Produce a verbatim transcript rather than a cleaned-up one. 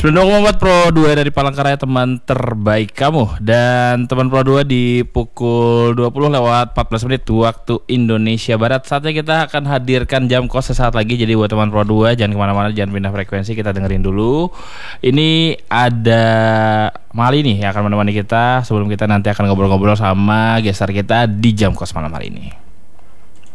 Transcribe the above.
sembilan puluh dua koma empat Pro dua dari Palangkaraya, teman terbaik kamu. Dan teman Pro dua di pukul dua puluh lewat empat belas menit waktu Indonesia Barat. Saatnya kita akan hadirkan jam kos sesaat lagi. Jadi buat teman Pro dua jangan kemana-mana, jangan pindah frekuensi, kita dengerin dulu. Ini ada Mali nih yang akan menemani kita sebelum kita nanti akan ngobrol-ngobrol sama gestar kita di jam kos malam hari ini.